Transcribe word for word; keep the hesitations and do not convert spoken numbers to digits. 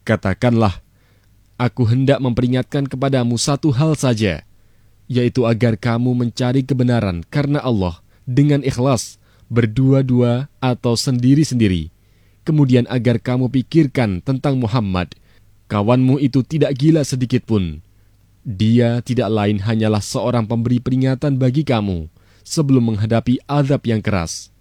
Katakanlah, aku hendak memperingatkan kepadamu satu hal saja, yaitu agar kamu mencari kebenaran karena Allah dengan ikhlas, berdua-dua atau sendiri-sendiri. Kemudian agar kamu pikirkan tentang Muhammad, kawanmu itu tidak gila sedikit pun. Dia tidak lain hanyalah seorang pemberi peringatan bagi kamu sebelum menghadapi azab yang keras.